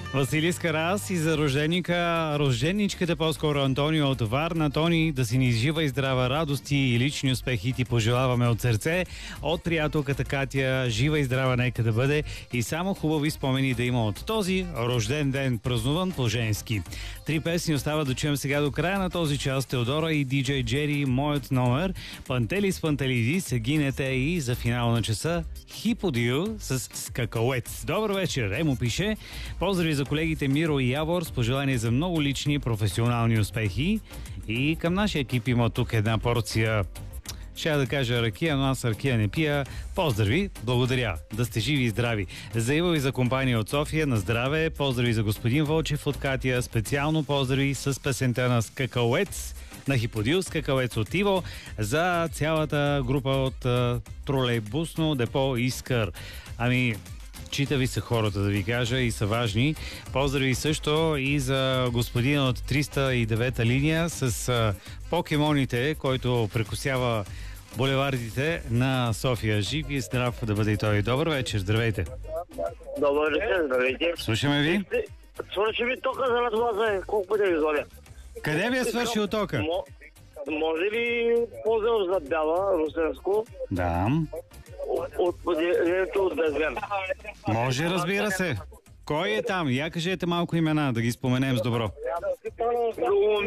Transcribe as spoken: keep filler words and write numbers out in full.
Василиска Раз и за рожденика, рожденичката по-скоро Антонио от Варна. Тони, да си ни жива и здрава радости и лични успехи ти пожелаваме от сърце. От приятелката Катя, жива и здрава нека да бъде и само хубави спомени да има от този рожден ден, празнуван по-женски. Три песни остават да чуем сега до края на този час. Теодора и диджей Джери, моят номер, Пантелис Пантелидис, гинете и за финал на часа Хиподио с скакалец. Добър вечер, Емо пише. Поздрави за колегите Миро и Явор с пожелания за много лични и професионални успехи. И към нашия екип има тук една порция, ще да кажа ракия, но аз ракия не пия. Поздрави, благодаря, да сте живи и здрави. За Иво и за компания от София, на здраве. Поздрави за господин Вълчев от Катя. Специално поздрави с песента на скакалец на Хиподил, скакалец от Иво, за цялата група от uh, тролейбусно депо Искър. Ами, чита ви са хората, да ви кажа, и са важни. Поздрави също и за господина от триста и девета линия с uh, покемоните, който прекосява булевардите на София. Жив и здрав да бъде и той. Добър вечер, здравейте. Добър вечер, здравейте. Слушаме ви. Свърши ми тока за разгласа, колко пъти ви звоня. Къде ви е свършил тока? Мо... Може ли поздрав за бяла, русенско? Да. От поделението от Безвен. Може, разбира се. Кой е там? Я кажете малко имена, да ги споменем с добро.